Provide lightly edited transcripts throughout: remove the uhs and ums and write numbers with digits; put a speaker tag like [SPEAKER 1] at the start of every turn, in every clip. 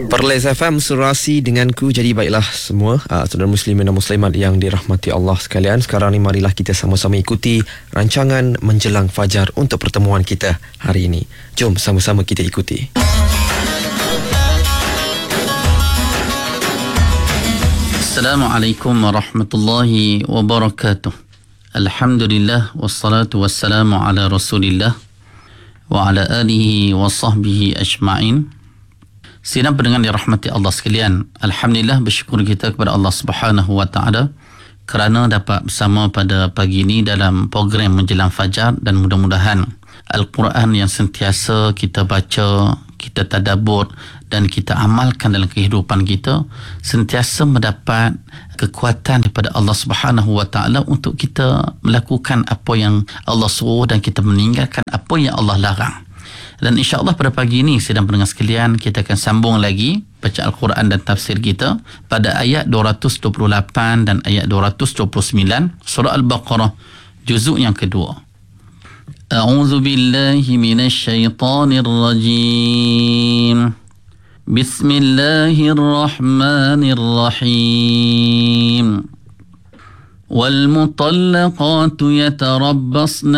[SPEAKER 1] Perlis FM surasi denganku. Jadi baiklah semua saudara muslimin dan muslimat yang dirahmati Allah sekalian. Sekarang ni marilah kita sama-sama ikuti rancangan Menjelang Fajar untuk pertemuan kita hari ini. Jom sama-sama kita ikuti.
[SPEAKER 2] Assalamualaikum warahmatullahi wabarakatuh. Alhamdulillah wassalatu wassalamu ala Rasulillah wa ala alihi wa sahbihi ajma'in. Sidang pendengar dirahmati Allah sekalian, alhamdulillah bersyukur kita kepada Allah Subhanahu wa taala kerana dapat bersama pada pagi ini dalam program Menjelang Fajar, dan mudah-mudahan Al-Quran yang sentiasa kita baca, kita tadabbur dan kita amalkan dalam kehidupan kita sentiasa mendapat kekuatan daripada Allah Subhanahu wa taala untuk kita melakukan apa yang Allah suruh dan kita meninggalkan apa yang Allah larang. Dan insya-Allah pada pagi ini sidang pendengar sekalian, kita akan sambung lagi baca Al-Quran dan tafsir kita pada ayat 228 dan ayat 229 surah Al-Baqarah juzuk yang kedua. A'udzu billahi minasy syaithanir rajim. Bismillahirrahmanirrahim. والمطلقات يتربصن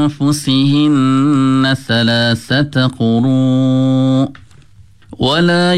[SPEAKER 2] بأنفسهن ثلاثة قروء ولا